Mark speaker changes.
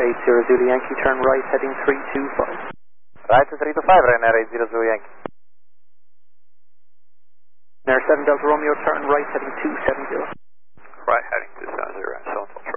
Speaker 1: 80 Zulu Yankee, turn right, heading 325.
Speaker 2: Right to 325, Ryanair 80 Zulu Yankee.
Speaker 1: Ryanair 7 Delta Romeo, turn right, heading 270.